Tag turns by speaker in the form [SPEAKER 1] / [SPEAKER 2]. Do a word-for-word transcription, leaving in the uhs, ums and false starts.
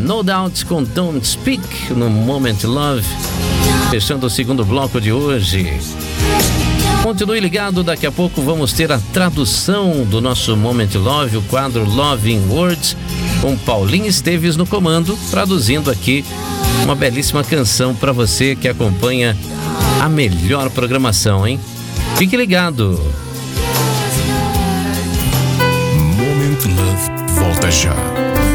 [SPEAKER 1] No Doubt com Don't Speak no Moment Love, fechando o segundo bloco de hoje. Continue ligado, daqui a pouco vamos ter a tradução do nosso Moment Love, o quadro Love in Words, com Paulinho Esteves no comando, traduzindo aqui uma belíssima canção para você que acompanha a melhor programação, hein? Fique ligado.
[SPEAKER 2] Moment Love volta já.